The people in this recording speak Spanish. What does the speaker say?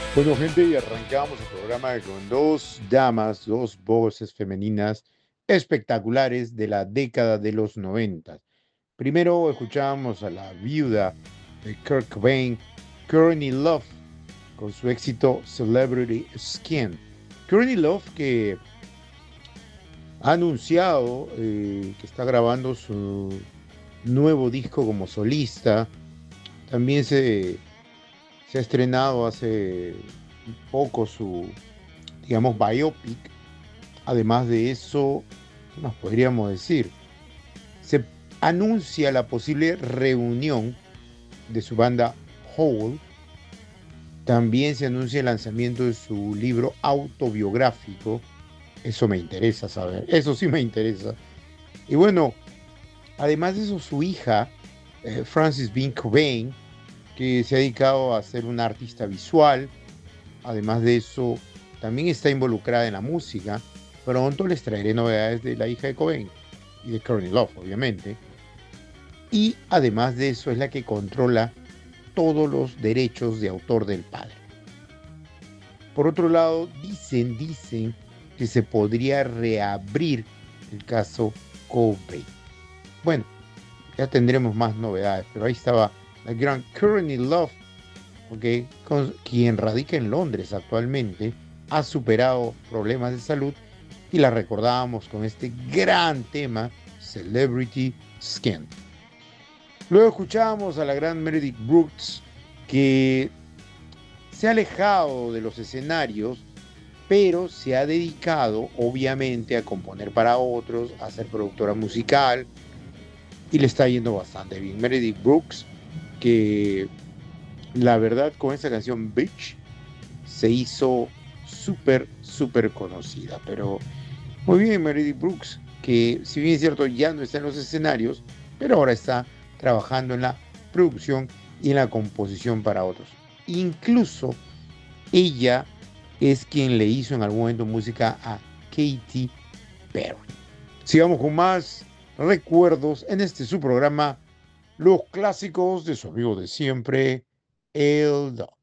Bueno, gente, y arrancamos el programa con dos damas, dos voces femeninas espectaculares de la década de los 90. Primero escuchábamos a la viuda de Kurt Cobain, Courtney Love, con su éxito Celebrity Skin. Courtney Love, que ha anunciado que está grabando su nuevo disco como solista. También se ha estrenado hace poco su, digamos, biopic. Además de eso, ¿qué más podríamos decir? Se anuncia la posible reunión de su banda Hole. También se anuncia el lanzamiento de su libro autobiográfico. Eso me interesa saber. Eso sí me interesa. Y bueno, además de eso, su hija, Frances Bean Cobain, que se ha dedicado a ser una artista visual. Además de eso, también está involucrada en la música. Pronto les traeré novedades de la hija de Cobain y de Courtney Love, obviamente. Y además de eso, es la que controla todos los derechos de autor del padre. Por otro lado, dicen que se podría reabrir el caso Cobain. Bueno, ya tendremos más novedades, pero ahí estaba la gran Courtney Love, okay, quien radica en Londres actualmente, ha superado problemas de salud y la recordábamos con este gran tema, Celebrity Skin. Luego escuchábamos a la gran Meredith Brooks, que se ha alejado de los escenarios, pero se ha dedicado obviamente a componer para otros, a ser productora musical, y le está yendo bastante bien. Meredith Brooks, que la verdad con esa canción Bitch se hizo súper conocida. Pero muy bien, Meredith Brooks, que si bien es cierto ya no está en los escenarios, pero ahora está trabajando en la producción y en la composición para otros. Incluso ella es quien le hizo en algún momento música a Katy Perry. Sigamos con más recuerdos en este su programa, los clásicos de su amigo de siempre, el Doc.